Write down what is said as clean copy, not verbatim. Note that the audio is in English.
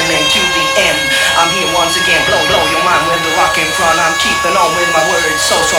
beginning to the end. I'm here once again, blow your mind with the rock in front. I'm keeping on with my words, so